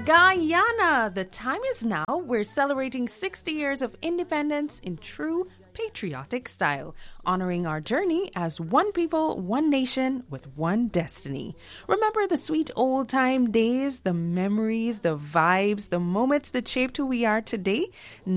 Guyana, the time is now. We're celebrating 60 years of independence in true patriotic style, honoring our journey as one people, one nation with one destiny. Remember the sweet old time days, the memories, the vibes, the moments that shaped who we are today?